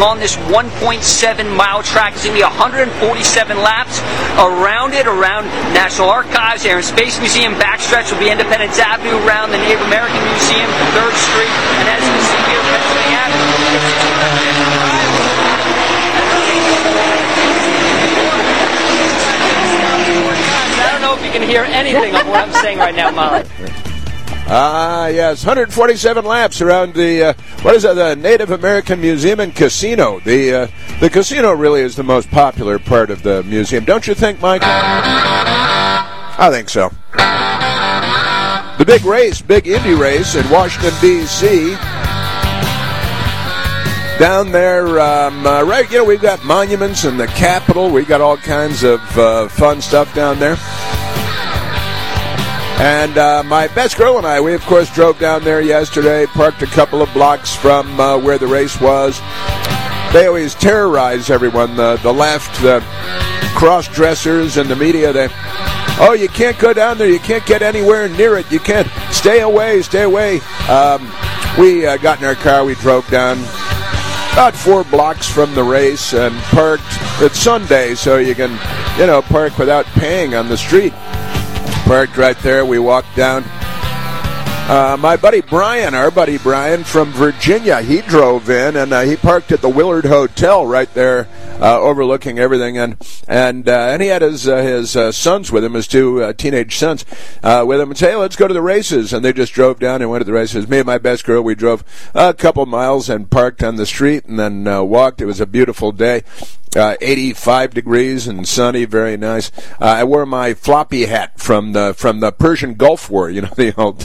on this 1.7-mile track. It's going to be 147 laps around it, around National Archives, Air and Space Museum. Backstretch will be Independence Avenue, around the Native American Museum, 3rd Street, and as you see here, Pennsylvania Avenue. I don't know if you can hear anything of what I'm saying right now, Molly. Yes, 147 laps around the, the Native American Museum and Casino. The casino really is the most popular part of the museum. Don't you think, Mike? I think so. The big race, big Indy race in Washington, D.C., down there, we've got monuments in the Capitol. We've got all kinds of fun stuff down there. And my best girl and I, we, of course, drove down there yesterday, parked a couple of blocks from where the race was. They always terrorize everyone, the left, the cross-dressers and the media. You can't go down there. You can't get anywhere near it. You can't. Stay away, stay away. We got in our car. We drove down about 4 blocks from the race and parked. It's Sunday, so you can, park without paying on the street. Parked right there. We walked down. My buddy Brian, our buddy Brian from Virginia, he drove in and he parked at the Willard Hotel right there, overlooking everything, and he had his sons with him, his 2 teenage sons with him, and say, hey, let's go to the races. And they just drove down and went to the races. Me and my best girl, we drove a couple miles and parked on the street and then walked. It was a beautiful day. 85 degrees and sunny, very nice. I wore my floppy hat from the Persian Gulf War. The old.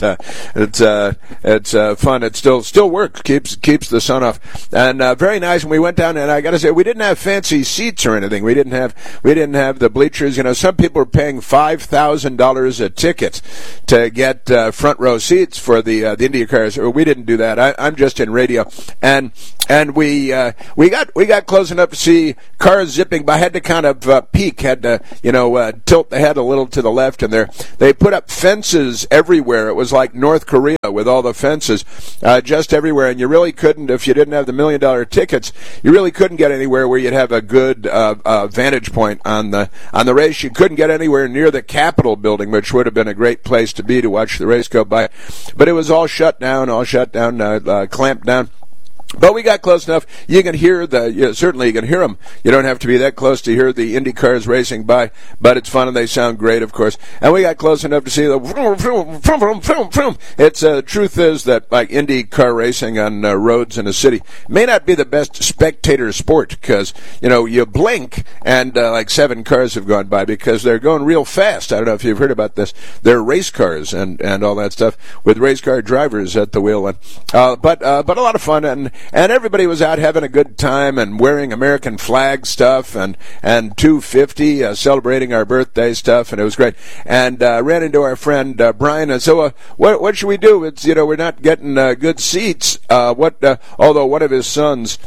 It's fun. It still works. Keeps the sun off, and very nice. And we went down, and I got to say, we didn't have fancy seats or anything. We didn't have the bleachers. Some people are paying $5,000 a ticket to get front row seats for the Indy cars. We didn't do that. I'm just in radio, and we got close enough to see cars zipping by. I had to kind of peek, had to tilt the head a little to the left, and they put up fences everywhere. It was like North Korea with all the fences just everywhere, and you really couldn't, if you didn't have the $1 million tickets, you really couldn't get anywhere where you'd have a good vantage point on the race. You couldn't get anywhere near the Capitol building, which would have been a great place to be to watch the race go by, but it was all shut down, clamped down. But we got close enough. You can hear certainly you can hear them. You don't have to be that close to hear the Indy cars racing by, but it's fun and they sound great, of course. And we got close enough to see the vroom, vroom, vroom, vroom, vroom, vroom. It's truth is that like Indy car racing on roads in a city may not be the best spectator sport because you blink and like 7 cars have gone by because they're going real fast. I don't know if you've heard about this. They're race cars and all that stuff with race car drivers at the wheel. But a lot of fun and everybody was out having a good time and wearing American flag stuff and 250 celebrating our birthday stuff, and it was great. And ran into our friend Brian and so what should we do? It's we're not getting good seats. Although one of his sons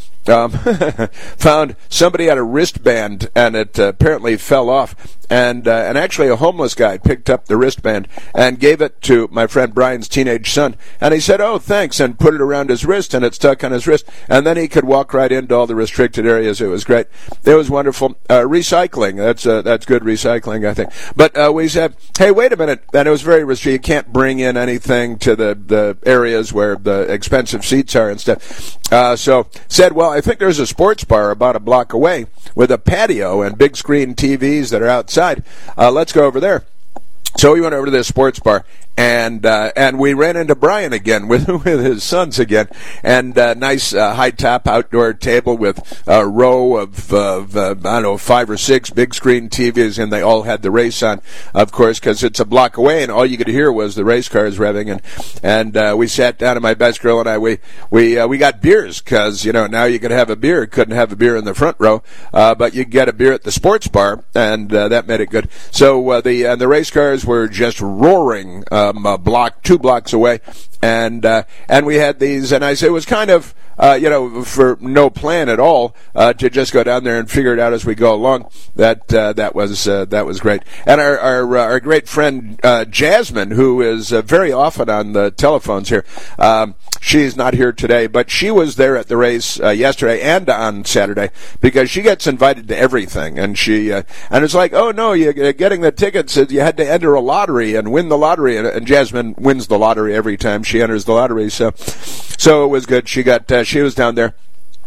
found somebody had a wristband and it apparently fell off. And actually a homeless guy picked up the wristband and gave it to my friend Brian's teenage son. And he said, oh, thanks, and put it around his wrist, and it stuck on his wrist. And then he could walk right into all the restricted areas. It was great. It was wonderful. Recycling, that's good recycling, I think. But we said, hey, wait a minute. And it was very risky. You can't bring in anything to the areas where the expensive seats are and stuff. So said, well, I think there's a sports bar about a block away with a patio and big screen TVs that are outside. Let's go over there. So we went over to this sports bar, and we ran into Brian again with his sons again, and nice high top outdoor table with a row of 5 or 6 big screen TVs, and they all had the race on, of course, because it's a block away, and all you could hear was the race cars revving, and we sat down, and my best girl and I we got beers because now you could have a beer. Couldn't have a beer in the front row, but you could get a beer at the sports bar, and that made it good. So the race cars were just roaring 2 blocks away, And we had these, and I said it was kind of, for no plan at all, to just go down there and figure it out as we go along. That was great. And our great friend, Jasmine, who is very often on the telephones here, she's not here today, but she was there at the race, yesterday and on Saturday, because she gets invited to everything. And and it's like, oh no, you're getting the tickets, you had to enter a lottery and win the lottery. And Jasmine wins the lottery every time she enters the lottery. So it was good. She was down there.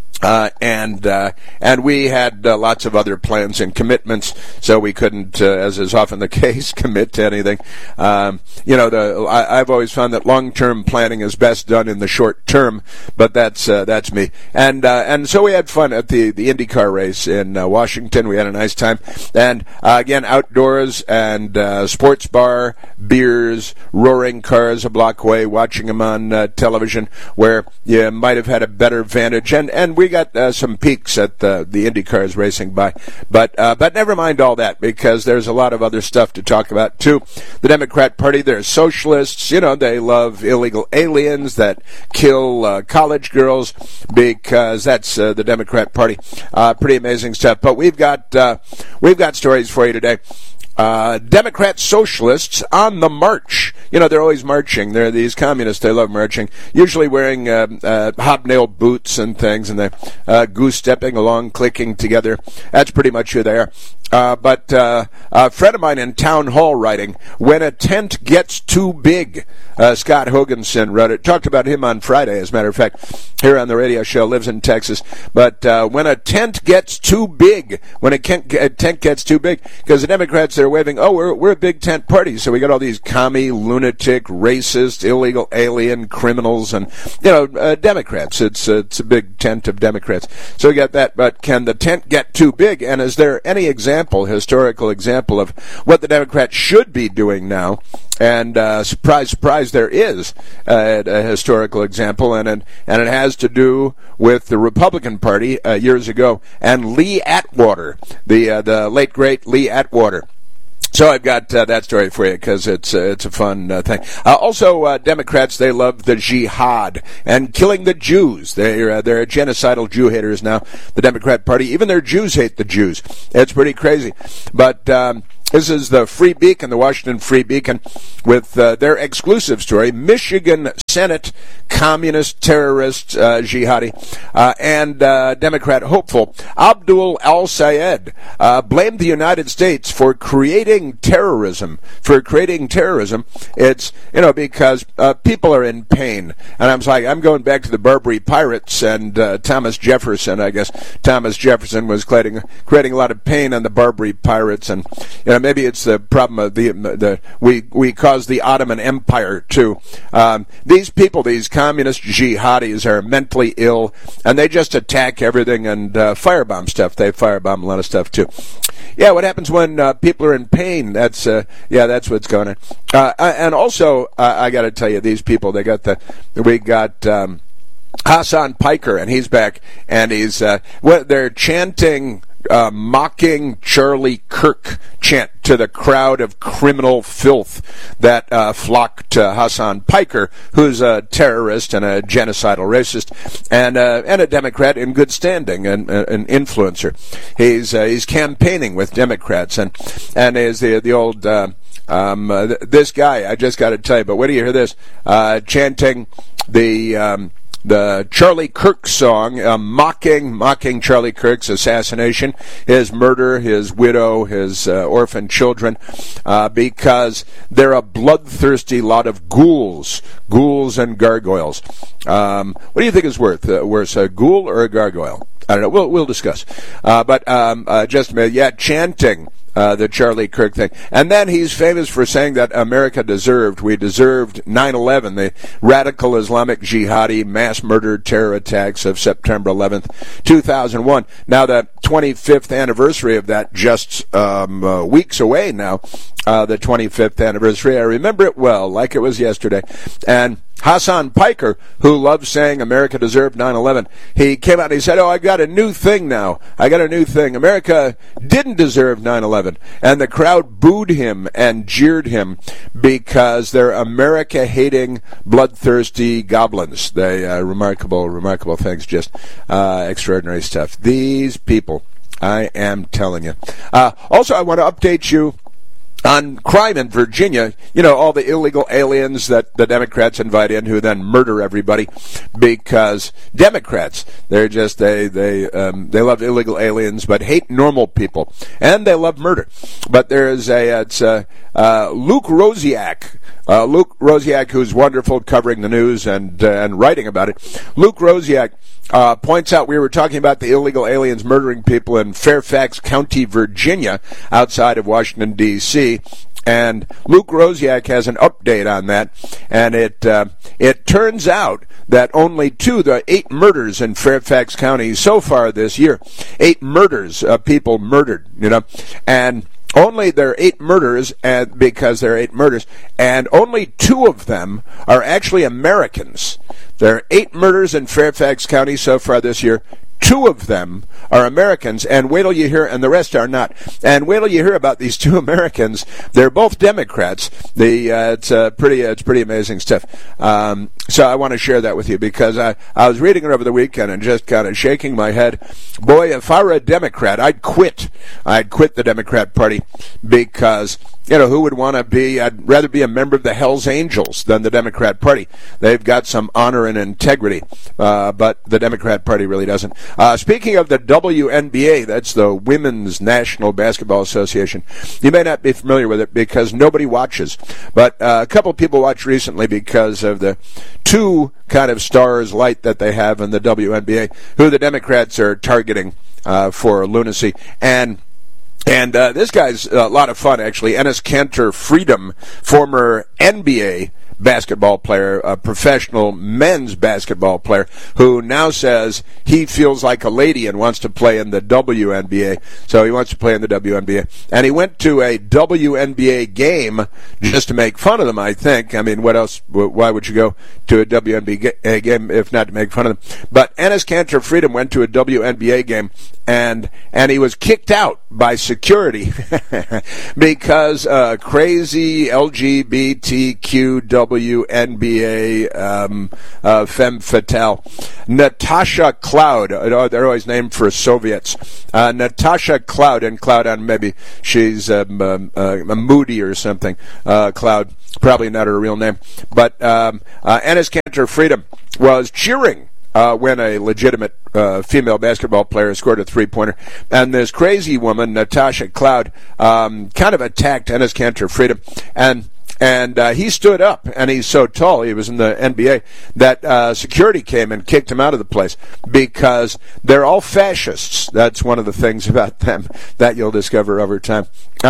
And we had lots of other plans and commitments, so we couldn't, as is often the case, commit to anything. I've always found that long-term planning is best done in the short term, but that's me. And so we had fun at the IndyCar race in Washington. We had a nice time, and again, outdoors and sports bar, beers, roaring cars a block away, watching them on television, where you might have had a better vantage, and we got some peaks at the IndyCars racing by, but never mind all that, because there's a lot of other stuff to talk about too. The Democrat Party, they're socialists. They love illegal aliens that kill college girls, because that's the Democrat Party. Pretty amazing stuff. But we've got stories for you today. Democrat socialists on the march. They're always marching. They're these communists. They love marching, usually wearing hobnail boots and things, and they're goose-stepping along, clicking together. That's pretty much who they are. But a friend of mine in Town Hall writing, when a tent gets too big, Scott Hoganson wrote it. Talked about him on Friday, as a matter of fact, here on the radio show, lives in Texas. But when a tent gets too big, when a tent gets too big, because the Democrats, they're waving, oh, we're a big tent party, so we got all these commie, lunatic, racist, illegal alien criminals, and, Democrats. It's a big tent of Democrats. So we got that, but can the tent get too big? And is there any historical example of what the Democrats should be doing now? And surprise, surprise, there is a historical example, and it has to do with the Republican Party years ago and Lee Atwater, the late great Lee Atwater. So I've got that story for you, because it's a fun thing. Also, Democrats, they love the jihad and killing the Jews. They're genocidal Jew haters now, the Democrat Party. Even their Jews hate the Jews. It's pretty crazy. But this is the Free Beacon, the Washington Free Beacon, with their exclusive story: Michigan Senate communist terrorist jihadi and Democrat hopeful Abdul al-Sayed blamed the United States for creating terrorism. It's because people are in pain, and I'm going back to the Barbary Pirates and Thomas Jefferson. I guess Thomas Jefferson was creating a lot of pain on the Barbary Pirates, and maybe it's the problem of we caused the Ottoman Empire too. These people, these communist jihadis, are mentally ill, and they just attack everything and firebomb stuff. They firebomb a lot of stuff too. Yeah, what happens when people are in pain? That's what's going on. And also, I got to tell you, these people, we got Hassan Piker, and he's back, and he's they're chanting mocking Charlie Kirk chant to the crowd of criminal filth that flocked to Hassan Piker, who's a terrorist and a genocidal racist, and a Democrat in good standing, and an influencer. He's campaigning with Democrats, and is the old this guy. I just got to tell you, but wait till you hear this, chanting the Charlie Kirk song, mocking Charlie Kirk's assassination, his murder, his widow, his orphan children, because they're a bloodthirsty lot of ghouls and gargoyles. What do you think is worse, a ghoul or a gargoyle? I don't know. We'll discuss. But just a minute. Chanting the Charlie Kirk thing. And then he's famous for saying that we deserved 9/11, the radical Islamic jihadi mass murder terror attacks of September 11th, 2001. Now, the 25th anniversary of that, just weeks away now, the 25th anniversary. I remember it well, like it was yesterday. And Hassan Piker, who loves saying America deserved 9/11, he came out and he said, I got a new thing now. I got a new thing. America didn't deserve 9/11. And the crowd booed him and jeered him because they're America-hating, bloodthirsty goblins. They remarkable things, just extraordinary stuff. These people, I am telling you. Also, I want to update you on crime in Virginia. All the illegal aliens that the Democrats invite in who then murder everybody because Democrats, they love illegal aliens but hate normal people, and they love murder. But there's Luke Rosiak. Luke Rosiak, who's wonderful covering the news and writing about it. Luke Rosiak points out, we were talking about the illegal aliens murdering people in Fairfax County, Virginia, outside of Washington, D.C., and Luke Rosiak has an update on that, and it turns out that only 2 of the 8 murders in Fairfax County so far this year, 8 murders of people murdered, and only there are 8 murders, and because there are 8 murders, and only 2 of them are actually Americans. There are 8 murders in Fairfax County so far this year. 2 of them are Americans, and wait till you hear, and the rest are not. And wait till you hear about these 2 Americans. They're both Democrats. It's pretty amazing stuff. So I want to share that with you because I was reading it over the weekend and just kind of shaking my head. Boy, if I were a Democrat, I'd quit. I'd quit the Democrat Party because, who would want to be? I'd rather be a member of the Hells Angels than the Democrat Party. They've got some honor and integrity, but the Democrat Party really doesn't. Speaking of the WNBA, that's the Women's National Basketball Association. You may not be familiar with it because nobody watches, but a couple of people watched recently because of the 2 kind of stars light that they have in the WNBA, who the Democrats are targeting for lunacy. And this guy's a lot of fun, actually. Enes Kanter Freedom, former NBA basketball player, a professional men's basketball player, who now says he feels like a lady and wants to play in the WNBA. So he wants to play in the WNBA. And he went to a WNBA game just to make fun of them, I think. I mean, what else? Why would you go to a WNBA game if not to make fun of them? But Enes Kanter Freedom went to a WNBA game, and he was kicked out by security because crazy LGBTQ WNBA femme fatale Natasha Cloud, they're always named for Soviets, Natasha Cloud, and Cloud, and maybe she's a Moody or something, Cloud, probably not her real name, but Enes Kanter Freedom was cheering when a legitimate female basketball player scored a 3-pointer. And this crazy woman, Natasha Cloud, kind of attacked Enes Kanter Freedom. And he stood up, and he's so tall, he was in the NBA, that security came and kicked him out of the place because they're all fascists. That's one of the things about them that you'll discover over time.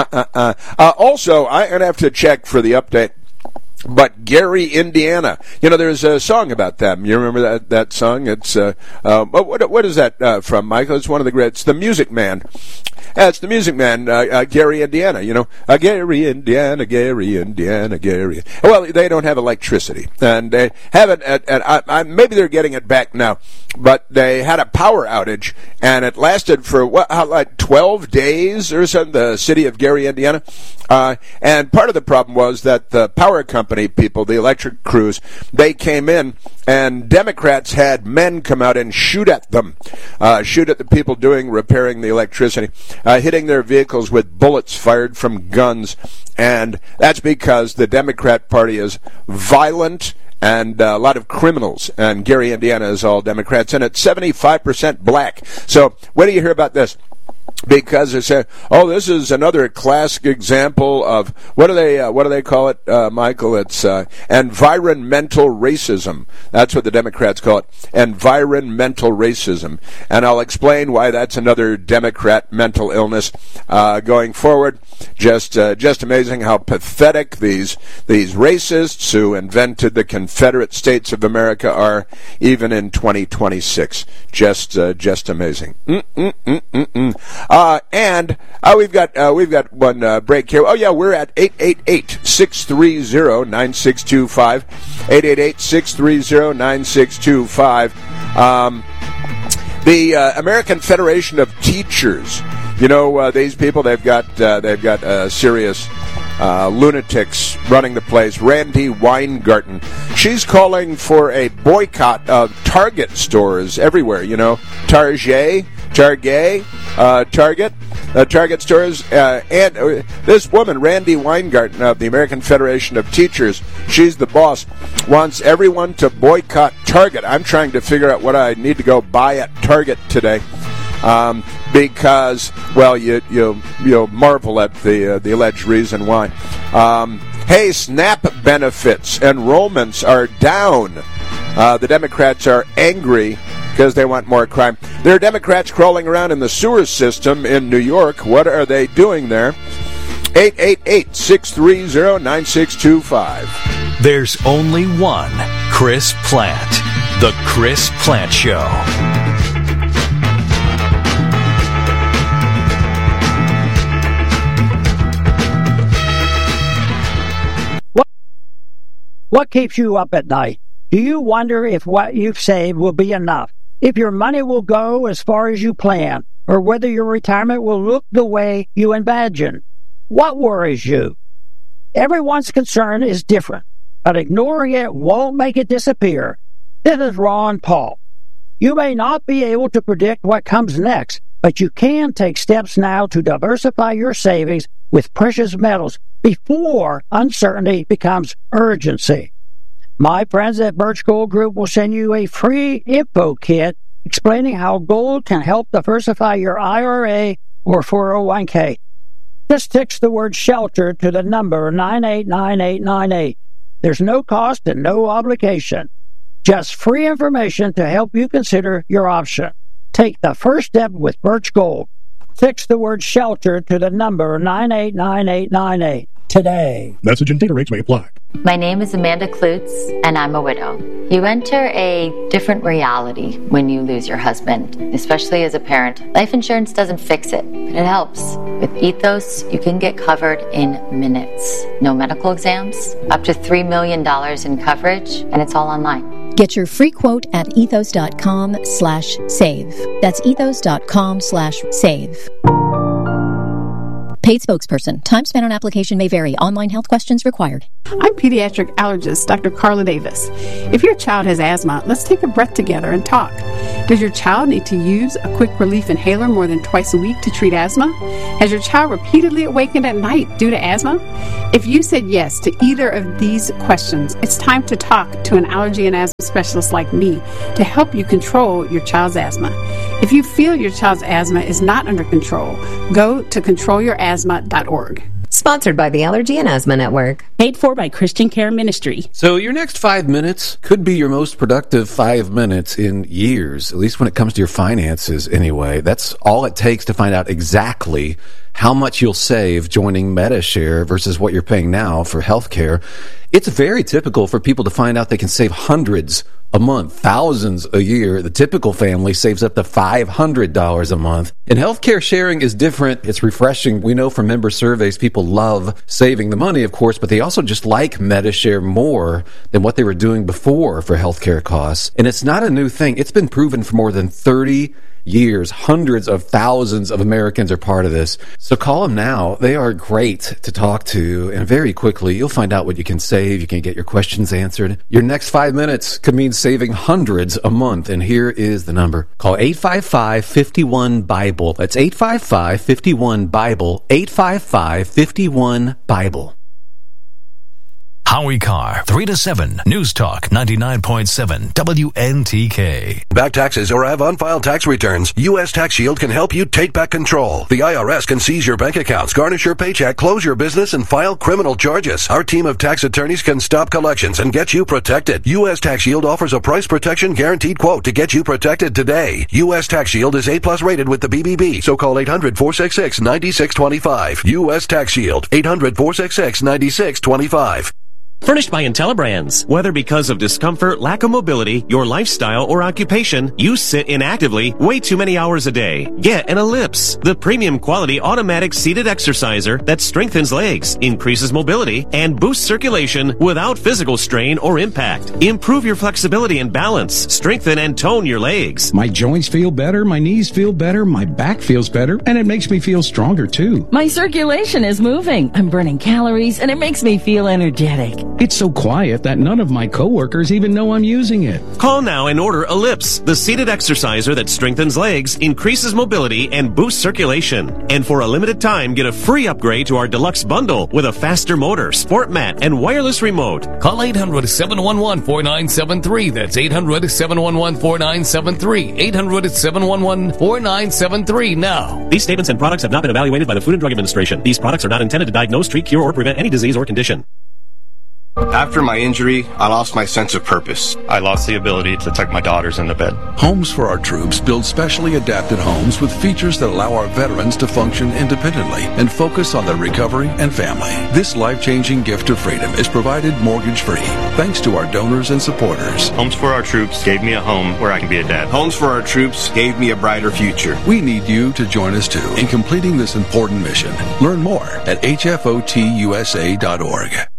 Also, I'm going to have to check for the update. But Gary, Indiana, there's a song about them. You remember that song? It's what is that from, Michael? It's one of the great. It's the Music Man. It's the Music Man, Gary, Indiana. Gary, Indiana, Gary, Indiana, Gary. Well, they don't have electricity, and they haven't. Maybe they're getting it back now, but they had a power outage, and it lasted for like 12 days or something. The city of Gary, Indiana, and part of the problem was that the power company people, the electric crews, they came in, and Democrats had men come out and shoot at them, shoot at the people repairing the electricity, hitting their vehicles with bullets fired from guns, and that's because the Democrat Party is violent and a lot of criminals, and Gary, Indiana is all Democrats, and it's 75% black. So when do you hear about this? Because they say, this is another classic example of what do they call it, Michael? It's environmental racism. That's what the Democrats call it, environmental racism. And I'll explain why that's another Democrat mental illness going forward. Just amazing how pathetic these racists who invented the Confederate States of America are, even in 2026. Just amazing. And we've got one break here. Oh yeah, we're at 888-630-9625. 888-630-9625. The American Federation of Teachers. You know, these people, they've got serious lunatics running the place. Randi Weingarten. She's calling for a boycott of Target stores everywhere. You know, Target stores. And this woman, Randi Weingarten of the American Federation of Teachers, she's the boss, wants everyone to boycott Target. I'm trying to figure out what I need to go buy at Target today. Because, well, you'll marvel at the alleged reason why. Hey, SNAP benefits enrollments are down. The Democrats are angry because they want more crime. There are Democrats crawling around in the sewer system in New York. What are they doing there? 888-630-9625. There's only one Chris Plante. The Chris Plante Show. What keeps you up at night? Do you wonder if what you've saved will be enough? If your money will go as far as you plan? Or whether your retirement will look the way you imagine? What worries you? Everyone's concern is different, but ignoring it won't make it disappear. This is Ron Paul. You may not be able to predict what comes next, but you can take steps now to diversify your savings with precious metals before uncertainty becomes urgency. My friends at Birch Gold Group will send you a free info kit explaining how gold can help diversify your IRA or 401k. Just text the word SHELTER to the number 989898. There's no cost and no obligation. Just free information to help you consider your option. Take the first step with Birch Gold. Text the word SHELTER to the number 989898 today. Message and data rates may apply. My name is Amanda Klutz, and I'm a widow. You enter a different reality when you lose your husband, especially as a parent. Life insurance doesn't fix it, but it helps. With Ethos, you can get covered in minutes. No medical exams, up to $3 million in coverage, and it's all online. Get your free quote at ethos.com/save. That's ethos.com/save. Paid spokesperson. Time spent on application may vary. Online health questions required. I'm pediatric allergist Dr. Carla Davis. If your child has asthma, let's take a breath together and talk. Does your child need to use a quick relief inhaler more than twice a week to treat asthma? Has your child repeatedly awakened at night due to asthma? If you said yes to either of these questions, it's time to talk to an allergy and asthma specialist like me to help you control your child's asthma. If you feel your child's asthma is not under control, go to controlyourasthma.org. Sponsored by the Allergy and Asthma Network. Paid for by Christian Care Ministry. So your next 5 minutes could be your most productive 5 minutes in years, at least when it comes to your finances anyway. That's all it takes to find out exactly how much you'll save joining Medi-Share versus what you're paying now for health care. It's very typical for people to find out they can save hundreds a month, thousands a year. The typical family saves up to $500 a month. And healthcare sharing is different. It's refreshing. We know from member surveys, people love saving the money, of course, but they also just like Medi-Share more than what they were doing before for healthcare costs. And it's not a new thing. It's been proven for more than 30 years. Hundreds of thousands of Americans are part of this. So call them now. They are great to talk to, and very quickly you'll find out what you can save. You can get your questions answered. Your next 5 minutes could mean saving hundreds a month, and here is the number. Call 855-51-BIBLE. That's 855-51-BIBLE. 855-51-BIBLE. Howie Carr, 3 to 7, News Talk 99.7 WNTK. Back taxes or have unfiled tax returns, U.S. Tax Shield can help you take back control. The IRS can seize your bank accounts, garnish your paycheck, close your business, and file criminal charges. Our team of tax attorneys can stop collections and get you protected. U.S. Tax Shield offers a price protection guaranteed quote to get you protected today. U.S. Tax Shield is A+ rated with the BBB, so call 800-466-9625. U.S. Tax Shield, 800-466-9625. Furnished by IntelliBrands. Whether because of discomfort, lack of mobility, your lifestyle, or occupation, you sit inactively way too many hours a day. Get an Ellipse, the premium quality automatic seated exerciser that strengthens legs, increases mobility, and boosts circulation without physical strain or impact. Improve your flexibility and balance, strengthen and tone your legs. My joints feel better, my knees feel better, my back feels better, and it makes me feel stronger too. My circulation is moving. I'm burning calories, and it makes me feel energetic. It's so quiet that none of my coworkers even know I'm using it. Call now and order Ellipse, the seated exerciser that strengthens legs, increases mobility, and boosts circulation. And for a limited time, get a free upgrade to our deluxe bundle with a faster motor, sport mat, and wireless remote. Call 800-711-4973. That's 800-711-4973. 800-711-4973 now. These statements and products have not been evaluated by the Food and Drug Administration. These products are not intended to diagnose, treat, cure, or prevent any disease or condition. After my injury, I lost my sense of purpose. I lost the ability to tuck my daughters into bed. Homes for Our Troops builds specially adapted homes with features that allow our veterans to function independently and focus on their recovery and family. This life-changing gift of freedom is provided mortgage-free thanks to our donors and supporters. Homes for Our Troops gave me a home where I can be a dad. Homes for Our Troops gave me a brighter future. We need you to join us too in completing this important mission. Learn more at hfotusa.org.